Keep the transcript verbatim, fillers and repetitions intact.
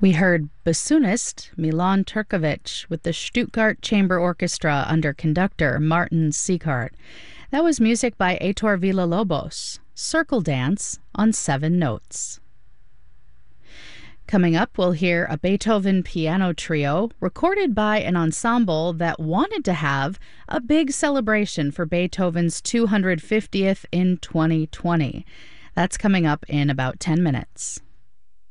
We heard bassoonist Milan Turkovic with the Stuttgart Chamber Orchestra under conductor Martin Sieghart. That was music by Heitor Villa-Lobos, Circle Dance on Seven Notes. Coming up, we'll hear a Beethoven piano trio recorded by an ensemble that wanted to have a big celebration for Beethoven's two hundred fiftieth in twenty twenty. That's coming up in about ten minutes.